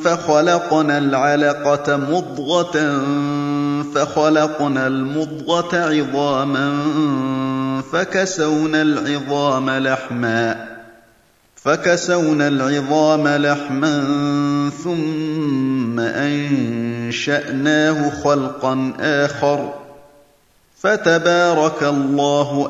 فخلقنا العلقة مضغة فخلقنا المضغة عظاما فكسونا العظام لحما ثم أنشأناه خلقا آخر فتبارك الله